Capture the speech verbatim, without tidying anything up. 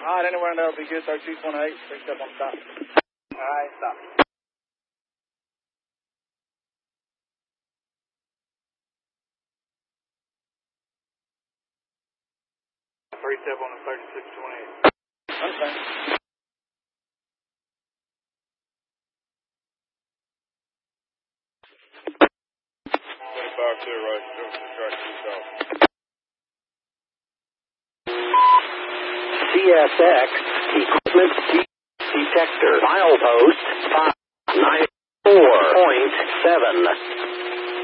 All right, anywhere in there will be good. thirty-two twenty-eight, three step on stop. All right, stop. Three step on the thirty-six twenty-eight. Understand. twenty-five clear right, over the track to the south. C S X equipment de- detector milepost five nine four point seven.